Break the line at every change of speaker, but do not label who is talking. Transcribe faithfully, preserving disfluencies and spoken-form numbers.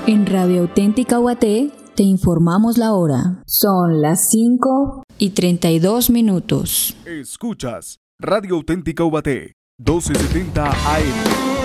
En Radio Auténtica Ubaté te informamos la hora. Son las cinco y treinta y dos minutos.
Escuchas Radio Auténtica Ubaté, doce setenta A M.